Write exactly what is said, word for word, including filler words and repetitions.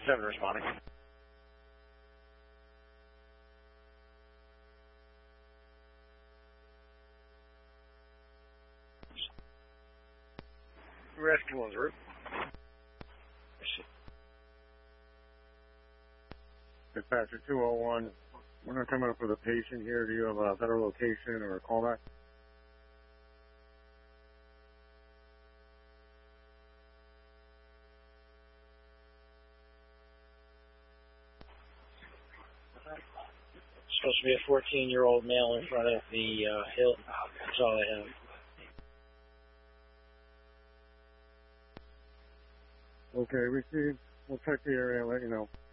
seven responding. Rescue one's route. Dispatcher two oh one, we're not coming up with a patient here. Do you have a better location or a callback? Supposed to be a fourteen-year-old male in front of the uh, hill. That's all I have. Okay, received. We'll check the area and let you know.